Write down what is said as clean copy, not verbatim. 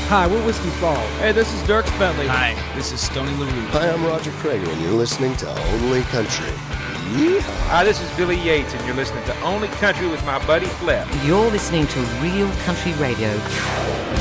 Hi, we're Whiskey Falls. Hey, this is Dirk Bentley. Hi, this is Stoney LaRue. Hi, I'm Roger Craig, and you're listening to Only Country. Yeehaw. Hi, this is Billy Yates, and you're listening to Only Country with my buddy Flip. You're listening to Real Country Radio.